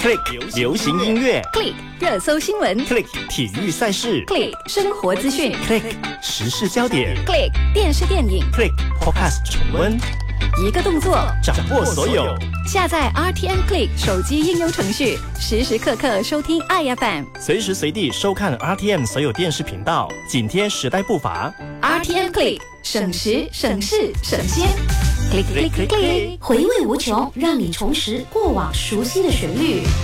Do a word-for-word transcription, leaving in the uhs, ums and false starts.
Click 流行音乐 Click 热搜新闻 ，Click 体育赛事 Click 生活资讯 ，Click 时事焦点 Click 电视电影 ，Click Podcast 重温， 一个动作掌握所有。 下载 R T M Click 手机应用程序，时时刻刻收听 I F M， 随时随地收看 R T M 所有电视频道，紧贴时代步伐。 R T M Click 省时省事省先 ，Click Click Click， 回味无穷，让你重拾过往熟悉的旋律。